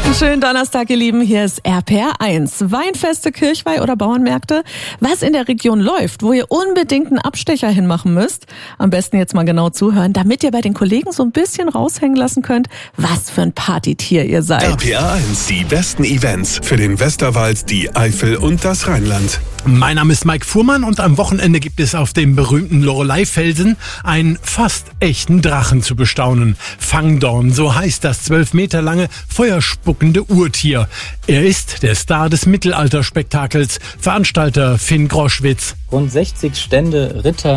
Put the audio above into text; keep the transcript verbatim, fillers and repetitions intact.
Schönen Donnerstag, ihr Lieben. Hier ist R P R eins. Weinfeste, Kirchweih oder Bauernmärkte? Was in der Region läuft, wo ihr unbedingt einen Abstecher hinmachen müsst? Am besten jetzt mal genau zuhören, damit ihr bei den Kollegen so ein bisschen raushängen lassen könnt, was für ein Partytier ihr seid. R P R eins, die besten Events für den Westerwald, die Eifel und das Rheinland. Mein Name ist Mike Fuhrmann und am Wochenende gibt es auf dem berühmten Loreley-Felsen einen fast echten Drachen zu bestaunen. Fangdorn, so heißt das zwölf Meter lange, feuerspuckende Urtier. Er ist der Star des Mittelalterspektakels. Veranstalter Finn Groschwitz. Rund sechzig Stände, Ritter,